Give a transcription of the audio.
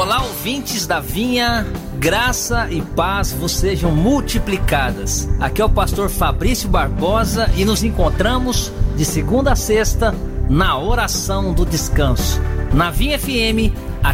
Olá, ouvintes da Vinha, graça e paz vos sejam multiplicadas. Aqui é o pastor Fabrício Barbosa e nos encontramos de segunda a sexta na oração do descanso, na Vinha FM.